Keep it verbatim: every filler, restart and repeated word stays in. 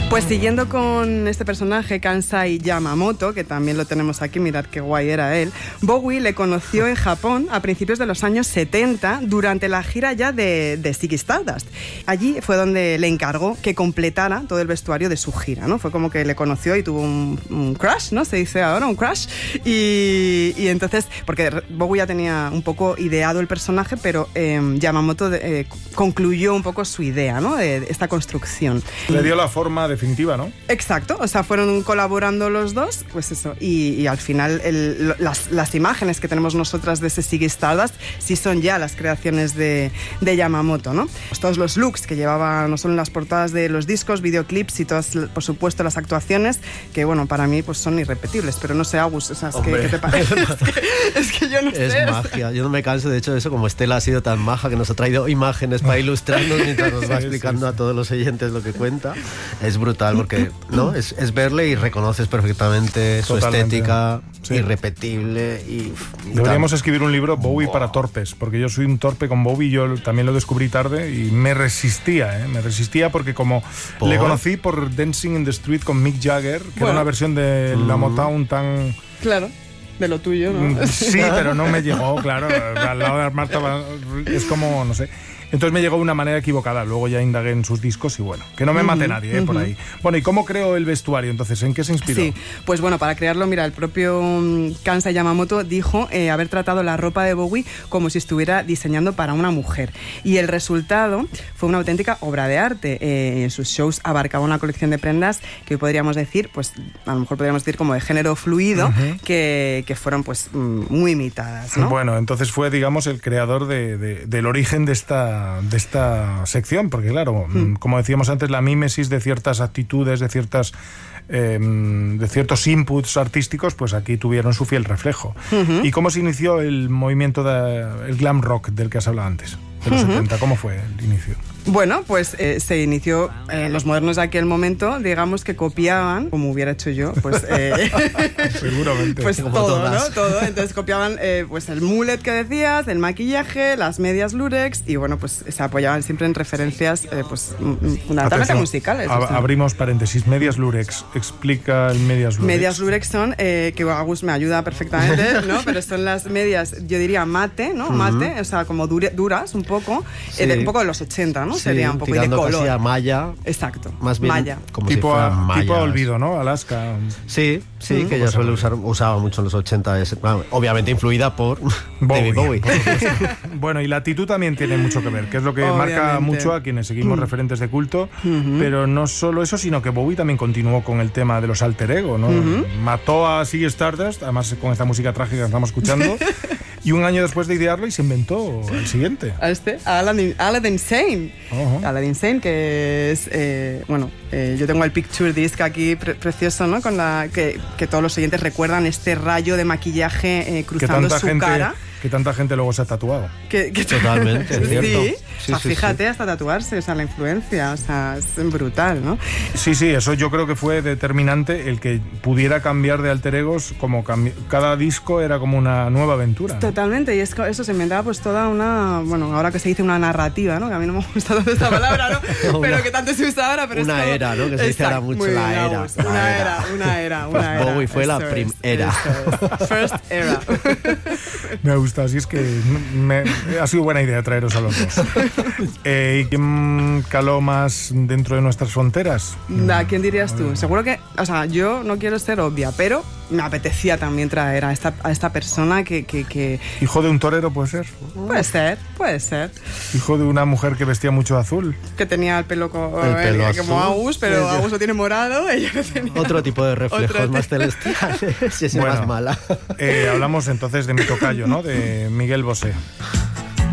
Pues siguiendo con este personaje, Kansai Yamamoto, que también lo tenemos aquí, mirad qué guay era él, Bowie le conoció en Japón a principios de los años setenta durante la gira ya de, de Ziggy Stardust. Allí fue donde le encargó que completara todo el vestuario de su gira, ¿no? Fue como que le conoció y tuvo un, un crush, ¿no? Se dice ahora, un crush. Y, y entonces, porque Bowie ya tenía un poco ideado el personaje, pero eh, Yamamoto eh, concluyó un poco su idea, ¿no? De, de esta construcción. Le dio la forma definitiva, ¿no? Exacto, o sea, fueron colaborando los dos, pues eso, y, y al final el, las, las imágenes que tenemos nosotras de ese Ziggy Stardust sí son ya las creaciones de, de Yamamoto, ¿no? Pues todos los looks que llevaba, no solo en las portadas de los discos, videoclips y todas, por supuesto, las actuaciones, que bueno, para mí pues son irrepetibles, pero no sé, Agus, o sea, es que, ¿qué te parece? es, que, es que yo no es sé. Es magia, yo no me canso, de hecho, de eso, como Estela ha sido tan maja que nos ha traído imágenes para ilustrarnos mientras nos va explicando a todos los oyentes lo que cuenta. Es brutal porque, ¿no? Es, es verle y reconoces perfectamente su Totalmente. estética, sí. irrepetible y... y Deberíamos tal. escribir un libro, Bowie wow. para torpes, porque yo soy un torpe con Bowie, yo también lo descubrí tarde y me resistía, ¿eh? Me resistía porque como ¿Por? le conocí por Dancing in the Street con Mick Jagger, que bueno. era una versión de mm. la Motown tan... Claro. De lo tuyo, ¿no? Sí, pero no me llegó, claro. Al lado de Marta es como, no sé. Entonces me llegó de una manera equivocada. Luego ya indagué en sus discos y bueno, que no me mate uh-huh, nadie eh, uh-huh. por ahí. Bueno, ¿y cómo creó el vestuario entonces? ¿En qué se inspiró? Sí, pues bueno, para crearlo, mira, el propio Kansai Yamamoto dijo eh, haber tratado la ropa de Bowie como si estuviera diseñando para una mujer. Y el resultado fue una auténtica obra de arte. Eh, en sus shows abarcaba una colección de prendas que hoy podríamos decir, pues a lo mejor podríamos decir como de género fluido, uh-huh. que, que fueron pues muy imitadas, ¿no? Bueno, entonces fue, digamos, el creador de, de, del origen de esta de esta sección, porque claro, hmm. como decíamos antes, la mímesis de ciertas actitudes, de ciertas eh, de ciertos inputs artísticos, pues aquí tuvieron su fiel reflejo. Uh-huh. ¿Y cómo se inició el movimiento del glam rock del que has hablado antes? De los uh-huh. setenta, ¿cómo fue el inicio? Bueno, pues eh, se inició, eh, los modernos de aquel momento, digamos que copiaban, como hubiera hecho yo, pues... Eh, Seguramente. Pues como todo, todas. ¿no? Todo. Entonces copiaban eh, pues el mullet que decías, el maquillaje, las medias lurex y bueno, pues se apoyaban siempre en referencias eh, pues fundamentalmente musicales. Ab- abrimos paréntesis, medias lurex. Explica el medias lurex. Medias lurex son, eh, que Agus me ayuda perfectamente, ¿no? Pero son las medias, yo diría mate, ¿no? Uh-huh. Mate, o sea, como dura, duras un poco, sí. eh, de, un poco de los ochenta, ¿no? Sí, sería un poco de color. Casi a malla. Exacto. Más bien malla. Como tipo, si a, mallas. tipo a olvido, ¿no? Alaska. Sí, sí, mm. que ella suele usar, usaba mucho en los ochenta. Es, bueno, obviamente influida por Bowie. David Bowie. Bueno, y la actitud también tiene mucho que ver, que es lo que obviamente marca mucho a quienes seguimos mm. referentes de culto. Mm-hmm. Pero no solo eso, sino que Bowie también continuó con el tema de los alter ego, ¿no? Mm-hmm. Mató a Ziggy Stardust, además con esta música trágica que estamos escuchando. Y un año después de idearlo y se inventó el siguiente. A este, a Aladdin, Aladdin Sane. Uh-huh. Aladdin Sane, que es, eh, bueno, eh, yo tengo el picture disc aquí pre- precioso, ¿no? Con la que, que todos los oyentes recuerdan este rayo de maquillaje eh, cruzando su gente, cara. Que tanta gente luego se ha tatuado. Que, que Totalmente, es cierto. Sí, sí, o sea, sí, fíjate, sí. hasta tatuarse, o sea, la influencia, o sea, es brutal, ¿no? Sí, sí, eso yo creo que fue determinante el que pudiera cambiar de alter egos, como cambi- cada disco era como una nueva aventura, ¿no? Totalmente, y es que eso se inventaba pues toda una, bueno, ahora que se dice una narrativa, ¿no? Que a mí no me gusta tanto esta palabra, ¿no? una, pero que tanto se usa ahora, pero una es como... era, ¿no? Que se dice ahora mucho, la era, era. la Una era. era, una era, una pues era. Bowie fue eso la prim es, era. Es. First era. Me gusta, así es que me, ha sido buena idea traeros a los dos. Eh, ¿Y quién caló más dentro de nuestras fronteras? ¿A quién dirías tú? Seguro que, o sea, yo no quiero ser obvia, pero me apetecía también traer a esta, a esta persona que, que, que... ¿Hijo de un torero puede ser? Puede ser, puede ser. ¿Hijo de una mujer que vestía mucho azul? Que tenía el pelo, co- el pelo eh, como azul. Agus, pero Sí, sí. Agus lo tiene morado. Ella lo tenía... Otro tipo de reflejos Otro más tipo. celestiales. Si es Bueno, más mala. Eh, hablamos entonces de mi tocayo, ¿no? De Miguel Bosé.